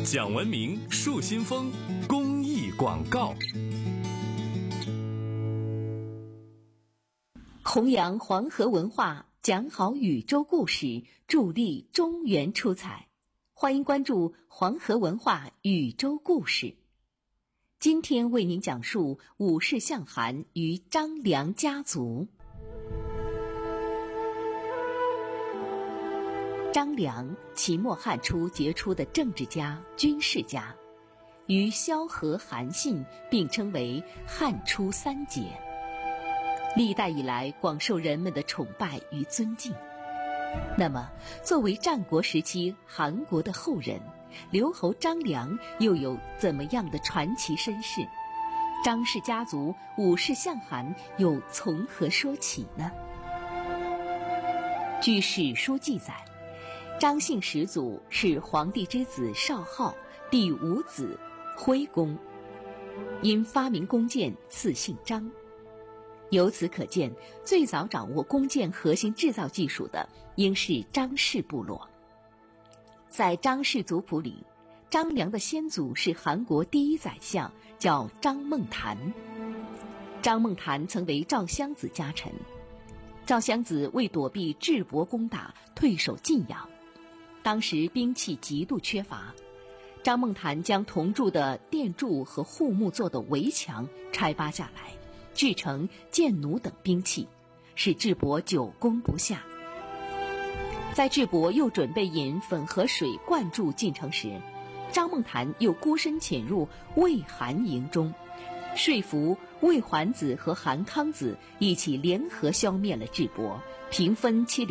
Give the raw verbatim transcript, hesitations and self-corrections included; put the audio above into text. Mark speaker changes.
Speaker 1: 讲文明树新风公益广告。
Speaker 2: 弘扬黄河文化，讲好宇宙故事，助力中原出彩。欢迎关注黄河文化宇宙故事。今天为您讲述武士向寒与张良家族。张良，秦末汉初杰出的政治家、军事家，与萧何、韩信并称为汉初三杰，历代以来广受人们的崇拜与尊敬。那么，作为战国时期韩国的后人，刘侯张良又有怎么样的传奇身世？张氏家族武士向寒又从何说起呢？据史书记载，张姓始祖是皇帝之子少昊第五子徽公，因发明弓箭赐姓张。由此可见，最早掌握弓箭核心制造技术的应是张氏部落。在张氏族谱里，张良的先祖是韩国第一宰相，叫张孟谈。张孟谈曾为赵襄子家臣，赵襄子为躲避智伯攻打，退守晋阳。当时兵器极度缺乏，张孟谈将铜铸的殿柱和护木做的围墙拆扒下来，制成箭弩等兵器，使智伯久攻不下。在智伯又准备引汾河水灌注晋城时，张孟谈又孤身潜入魏韩营中，说服魏桓子和韩康子一起联合消灭了智伯，平分其